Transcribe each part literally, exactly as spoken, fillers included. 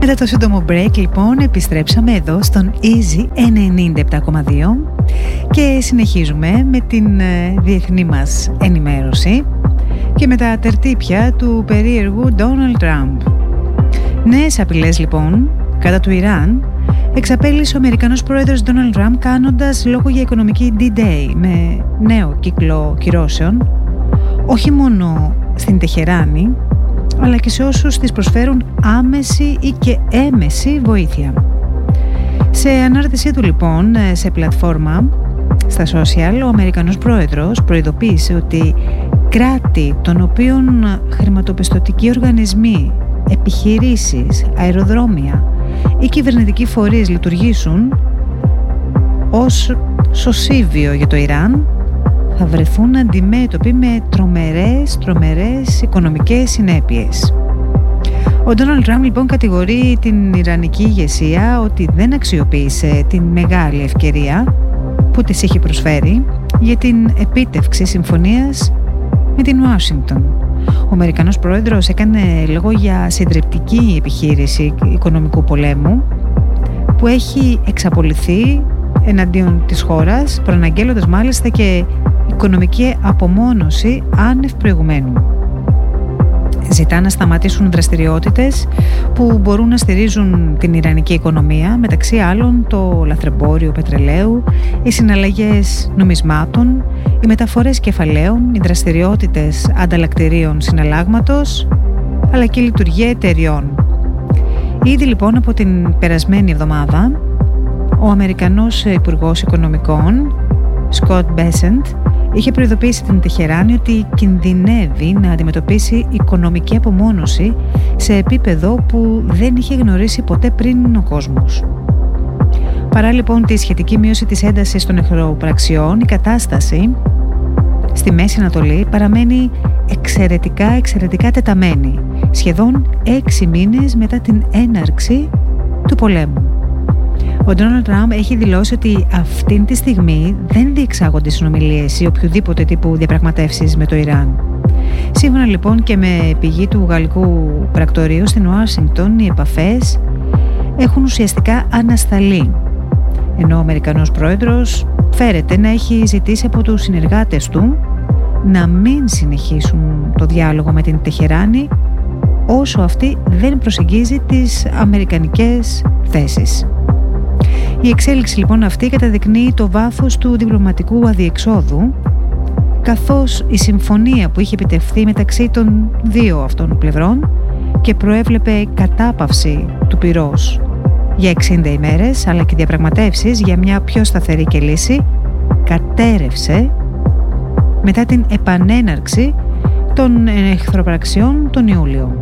Μετά το σύντομο break, λοιπόν, επιστρέψαμε εδώ στον Easy ενενήντα επτά κόμμα δύο και συνεχίζουμε με την ε, διεθνή μας ενημέρωση και με τα τερτύπια του περίεργου Donald Trump. Νέες απειλές, λοιπόν, κατά του Ιράν εξαπέλυσε ο Αμερικανός πρόεδρος Donald Trump, κάνοντας λόγο για οικονομική ντι-Day με νέο κύκλο κυρώσεων, όχι μόνο στην Τεχεράνη, αλλά και σε όσους της προσφέρουν άμεση ή και έμεση βοήθεια. Σε ανάρτησή του, λοιπόν, σε πλατφόρμα στα social, ο Αμερικανός πρόεδρος προειδοποίησε ότι κράτη των οποίων χρηματοπιστωτικοί οργανισμοί, επιχειρήσεις, αεροδρόμια ή κυβερνητικοί φορείς λειτουργήσουν ως σωσίβιο για το Ιράν, θα βρεθούν αντιμέτωποι με τρομερές, τρομερές οικονομικές συνέπειες. Ο Ντόναλντ Τραμπ, λοιπόν, κατηγορεί την Ιρανική ηγεσία ότι δεν αξιοποίησε την μεγάλη ευκαιρία που της είχε προσφέρει για την επίτευξη συμφωνίας με την Ουάσιγκτον. Ο Αμερικανός πρόεδρος έκανε λόγο για συντριπτική επιχείρηση οικονομικού πολέμου που έχει εξαπολυθεί εναντίον της χώρας, προαναγγέλλοντας μάλιστα και οικονομική απομόνωση άνευ προηγουμένου. Ζητά να σταματήσουν δραστηριότητες που μπορούν να στηρίζουν την ιρανική οικονομία, μεταξύ άλλων το λαθρεμπόριο πετρελαίου, οι συναλλαγές νομισμάτων, οι μεταφορές κεφαλαίων, οι δραστηριότητες ανταλλακτηρίων συναλλάγματος, αλλά και η λειτουργία εταιριών. Ήδη, λοιπόν, από την περασμένη εβδομάδα, ο Αμερικανός Υπουργός Οικονομικών, Σκοτ Μπέσεντ, είχε προειδοποιήσει την Τεχεράνη ότι κινδυνεύει να αντιμετωπίσει οικονομική απομόνωση σε επίπεδο που δεν είχε γνωρίσει ποτέ πριν ο κόσμος. Παρά, λοιπόν, τη σχετική μείωση της έντασης των εχθροπραξιών, η κατάσταση στη Μέση Ανατολή παραμένει εξαιρετικά, εξαιρετικά τεταμένη, σχεδόν έξι μήνες μετά την έναρξη του πολέμου. Ο Ντόναλντ Τραμπ έχει δηλώσει ότι αυτή τη στιγμή δεν διεξάγονται συνομιλίες ή οποιοδήποτε τύπου διαπραγματεύσεις με το Ιράν. Σύμφωνα, λοιπόν, και με πηγή του γαλλικού πρακτορείου στην Ουάσιγκτον, οι επαφές έχουν ουσιαστικά ανασταλεί, ενώ ο Αμερικανός πρόεδρος φέρεται να έχει ζητήσει από τους συνεργάτες του να μην συνεχίσουν το διάλογο με την Τεχεράνη όσο αυτή δεν προσεγγίζει τις αμερικανικές θέσεις. Η εξέλιξη, λοιπόν, αυτή καταδεικνύει το βάθος του διπλωματικού αδιεξόδου, καθώς η συμφωνία που είχε επιτευχθεί μεταξύ των δύο αυτών πλευρών και προέβλεπε κατάπαυση του πυρός για εξήντα ημέρες, αλλά και διαπραγματεύσεις για μια πιο σταθερή και λύση, κατέρευσε μετά την επανέναρξη των εχθροπραξιών τον Ιούλιο.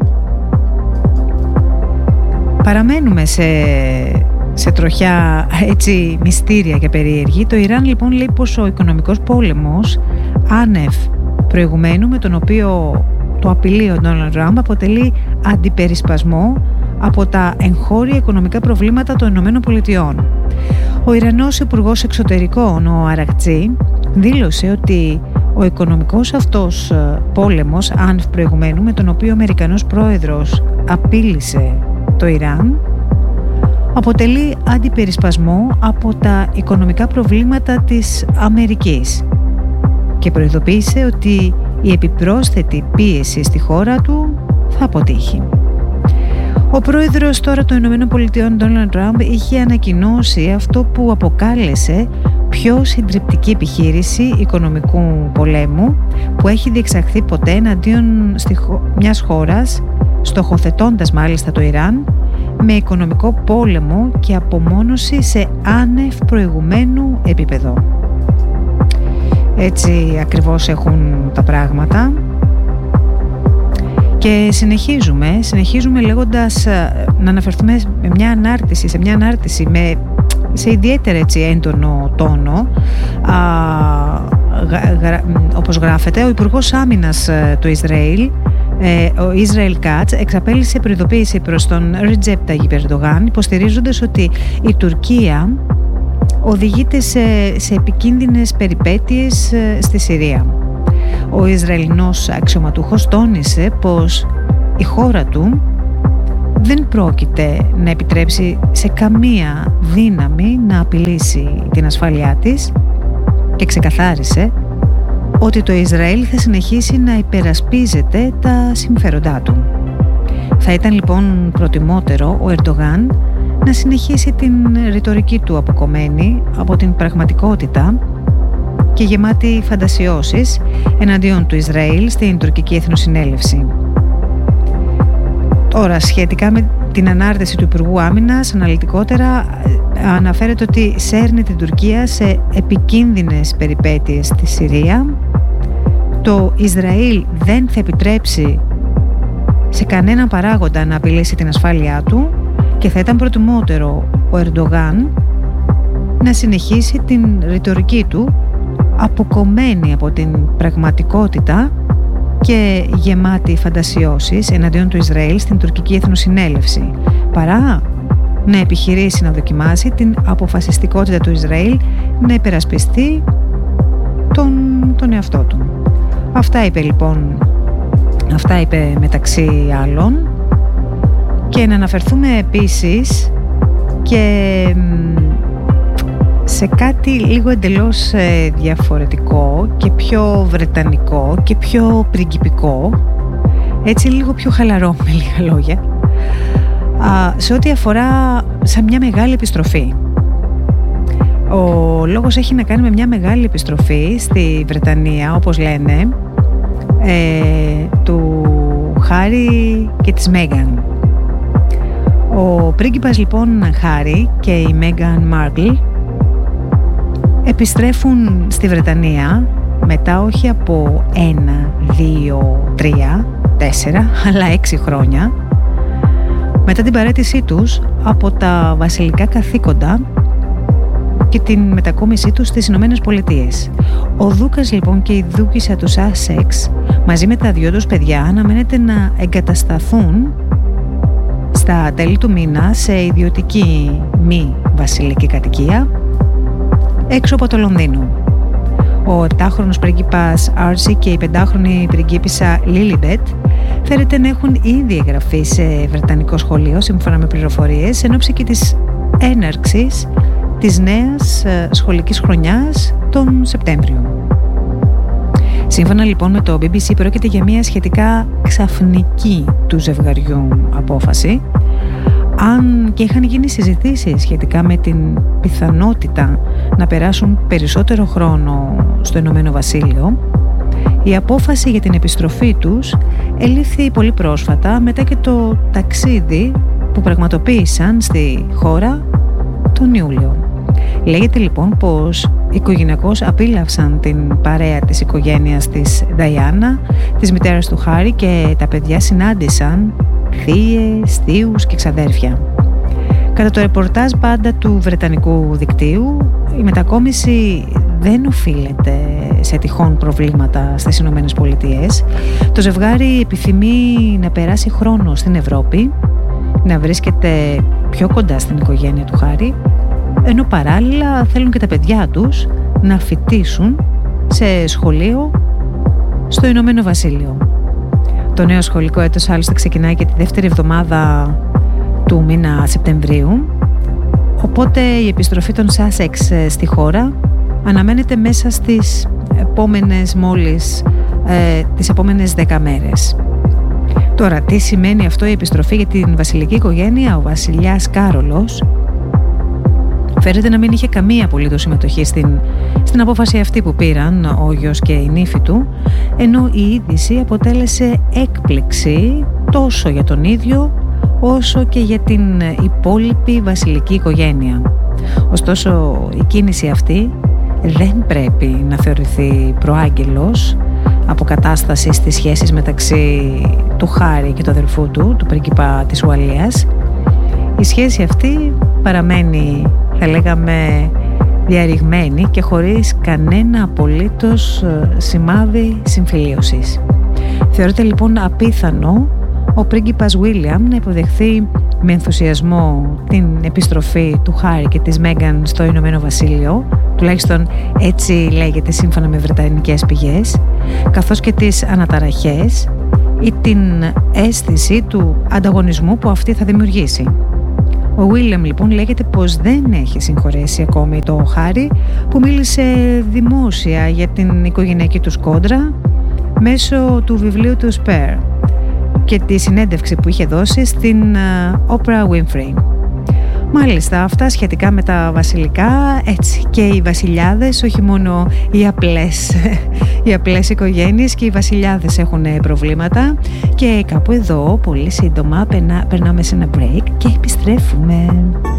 Παραμένουμε σε... σε τροχιά έτσι μυστήρια και περίεργη. Το Ιράν, λοιπόν, λέει πως ο οικονομικός πόλεμος άνευ προηγουμένου, με τον οποίο το απειλεί ο Ντόναλντ Τραμπ, αποτελεί αντιπερισπασμό από τα εγχώρια οικονομικά προβλήματα των Ηνωμένων Πολιτειών. Ο Ιρανός Υπουργός Εξωτερικών, ο Αρακτζή, δήλωσε ότι ο οικονομικός αυτός πόλεμος άνευ προηγουμένου, με τον οποίο ο Αμερικανός πρόεδρος απείλησε το Ιράν, αποτελεί αντιπερισπασμό από τα οικονομικά προβλήματα της Αμερικής και προειδοποίησε ότι η επιπρόσθετη πίεση στη χώρα του θα αποτύχει. Ο πρόεδρος τώρα των Ηνωμένων Πολιτειών, Ντόναλντ Τραμπ, είχε ανακοινώσει αυτό που αποκάλεσε πιο συντριπτική επιχείρηση οικονομικού πολέμου που έχει διεξαχθεί ποτέ εναντίον μιας χώρας, στοχοθετώντας μάλιστα το Ιράν, με οικονομικό πόλεμο και απομόνωση σε άνευ προηγουμένου επίπεδο. Έτσι ακριβώς έχουν τα πράγματα. Και συνεχίζουμε, συνεχίζουμε λέγοντας, να αναφερθούμε με μια ανάρτηση, σε μια ανάρτηση με, σε ιδιαίτερα έτσι έντονο τόνο, α, γα, γα, όπως γράφεται, ο Υπουργός Άμυνας του Ισραήλ, ο Ισραήλ Κάτς, εξαπέλυσε προειδοποίηση προς τον Ρετζέπ Ταγιπ Ερντογάν, υποστηρίζοντας ότι η Τουρκία οδηγείται σε, σε επικίνδυνες περιπέτειες στη Συρία. Ο Ισραηλινός αξιωματούχος τόνισε πως η χώρα του δεν πρόκειται να επιτρέψει σε καμία δύναμη να απειλήσει την ασφάλειά της και ξεκαθάρισε ότι το Ισραήλ θα συνεχίσει να υπερασπίζεται τα συμφέροντά του. Θα ήταν λοιπόν προτιμότερο ο Ερντογάν να συνεχίσει την ρητορική του αποκομμένη από την πραγματικότητα και γεμάτη φαντασιώσεις εναντίον του Ισραήλ στην τουρκική εθνοσυνέλευση. Τώρα, σχετικά με την ανάρτηση του Υπουργού Άμυνας, αναλυτικότερα αναφέρεται ότι σέρνει την Τουρκία σε επικίνδυνες περιπέτειες στη Συρία. Το Ισραήλ δεν θα επιτρέψει σε κανέναν παράγοντα να απειλήσει την ασφάλειά του και θα ήταν προτιμότερο ο Ερντογάν να συνεχίσει την ρητορική του αποκομμένη από την πραγματικότητα και γεμάτη φαντασιώσεις εναντίον του Ισραήλ στην τουρκική εθνοσυνέλευση, παρά να επιχειρήσει να δοκιμάσει την αποφασιστικότητα του Ισραήλ να υπερασπιστεί τον, τον εαυτό του. Αυτά είπε λοιπόν, αυτά είπε μεταξύ άλλων, και να αναφερθούμε επίσης και σε κάτι λίγο εντελώς διαφορετικό και πιο βρετανικό και πιο πριγκιπικό, έτσι λίγο πιο χαλαρό με λίγα λόγια, σε ό,τι αφορά σε μια μεγάλη επιστροφή. Ο λόγος έχει να κάνει με μια μεγάλη επιστροφή στη Βρετανία, όπως λένε, ε, του Χάρι και της Μέγαν. Ο πρίγκιπας λοιπόν Χάρι και η Μέγαν Μάρκλ επιστρέφουν στη Βρετανία μετά όχι από ένα, δύο, τρία, τέσσερα, αλλά έξι χρόνια μετά την παραίτησή τους από τα βασιλικά καθήκοντα και την μετακόμισή τους στις Ηνωμένες Πολιτείες. Ο Δούκας λοιπόν και η Δούκισσα του Σάσεξ μαζί με τα δυο τους παιδιά αναμένεται να εγκατασταθούν στα τέλη του μήνα σε ιδιωτική μη βασιλική κατοικία έξω από το Λονδίνο. Ο επτάχρονος πρίγκιπας Άρσι και η πεντάχρονη πριγκίπισσα Λίλιμπετ φέρεται να έχουν ήδη εγγραφεί σε βρετανικό σχολείο σύμφωνα με πληροφορίες εν ώψη και της έναρξης της νέας σχολικής χρονιάς τον Σεπτέμβριο. Σύμφωνα λοιπόν με το μπι μπι σι πρόκειται για μια σχετικά ξαφνική του ζευγαριού απόφαση, αν και είχαν γίνει συζητήσεις σχετικά με την πιθανότητα να περάσουν περισσότερο χρόνο στο Ηνωμένο Βασίλειο. Η απόφαση για την επιστροφή τους ελήφθη πολύ πρόσφατα μετά και το ταξίδι που πραγματοποίησαν στη χώρα τον Ιούλιο. Λέγεται λοιπόν πως οικογενειακώς απίλαυσαν την παρέα της οικογένειας της Νταϊάννα, της μητέρας του Χάρι, και τα παιδιά συνάντησαν θείες, θείους και ξαδέρφια. Κατά το ρεπορτάζ πάντα του βρετανικού δικτύου, η μετακόμιση δεν οφείλεται σε τυχόν προβλήματα στις Ηνωμένες Πολιτείες. Το ζευγάρι επιθυμεί να περάσει χρόνο στην Ευρώπη, να βρίσκεται πιο κοντά στην οικογένεια του Χάρι, ενώ παράλληλα θέλουν και τα παιδιά τους να φοιτήσουν σε σχολείο στο Ηνωμένο Βασίλειο. Το νέο σχολικό έτος άλλωστε ξεκινάει και τη δεύτερη εβδομάδα του μήνα Σεπτεμβρίου, οπότε η επιστροφή των Σάσεξ στη χώρα αναμένεται μέσα στις επόμενες μόλις ε, τις επόμενες δέκα μέρες. Τώρα, τι σημαίνει αυτό η επιστροφή για την βασιλική οικογένεια? Ο βασιλιάς Κάρολος φέρεται να μην είχε καμία απολύτως συμμετοχή στην, στην απόφαση αυτή που πήραν ο γιος και η νύφη του, ενώ η είδηση αποτέλεσε έκπληξη τόσο για τον ίδιο όσο και για την υπόλοιπη βασιλική οικογένεια. Ωστόσο, η κίνηση αυτή δεν πρέπει να θεωρηθεί προάγγελος αποκατάστασης στις σχέσεις μεταξύ του Χάρι και του αδελφού του, του πρίγκιπα της Ουαλίας. Η σχέση αυτή παραμένει, θα λέγαμε, διαρριγμένη και χωρίς κανένα απολύτως σημάδι συμφιλίωσης. Θεωρείται λοιπόν απίθανο ο πρίγκιπας Βίλιαμ να υποδεχθεί με ενθουσιασμό την επιστροφή του Χάρι και της Μέγαν στο Ηνωμένο Βασίλειο, τουλάχιστον έτσι λέγεται σύμφωνα με βρετανικές πηγές, καθώς και τις αναταραχές ή την αίσθηση του ανταγωνισμού που αυτή θα δημιουργήσει. Ο Βίλιαμ λοιπόν λέγεται πως δεν έχει συγχωρέσει ακόμη το Χάρι που μίλησε δημόσια για την οικογενειακή του κόντρα μέσω του βιβλίου του Spare και τη συνέντευξη που είχε δώσει στην Oprah Winfrey. Μάλιστα, αυτά σχετικά με τα βασιλικά, έτσι και οι βασιλιάδες, όχι μόνο οι απλές, οι απλές οικογένειες, και οι βασιλιάδες έχουν προβλήματα. Και κάπου εδώ πολύ σύντομα περνά, περνάμε σε ένα break και επιστρέφουμε.